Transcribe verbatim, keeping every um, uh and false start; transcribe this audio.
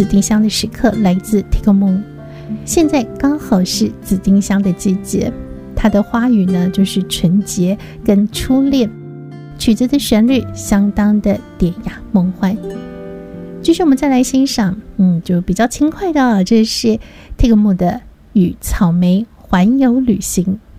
紫丁香的时刻来自 Tico Moon。 现在刚好是紫丁香的季节，它的花语呢就是纯洁跟初恋，曲子的旋律相当的典雅梦幻。继续我们再来欣赏嗯，就比较轻快的，这是 Tico Moon 的与草莓环游旅行。